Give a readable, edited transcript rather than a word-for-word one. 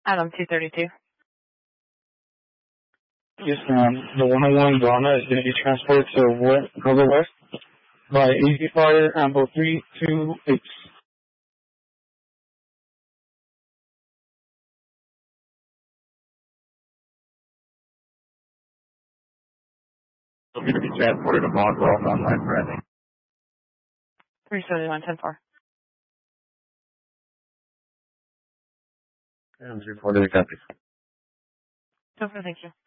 Adam 232. Yes, ma'am. The 101 Ghana is going to be transported to Harbor West by Easy Flyer Ambo 328. So going to be transported to Monroe on line branding. 371-10-4. And 340 copy. So far, thank you.